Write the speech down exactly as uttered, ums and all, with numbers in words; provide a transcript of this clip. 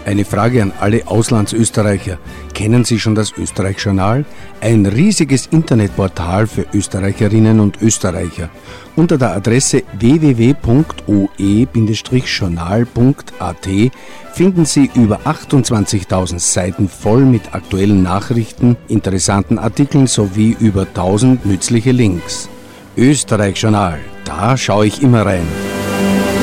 Eine Frage an alle Auslandsösterreicher. Kennen Sie schon das Österreich-Journal? Ein riesiges Internetportal für Österreicherinnen und Österreicher. Unter der Adresse w w w punkt o e journal punkt a t finden Sie über achtundzwanzigtausend Seiten voll mit aktuellen Nachrichten, interessanten Artikeln sowie über tausend nützliche Links. Österreich-Journal, da schaue ich immer rein.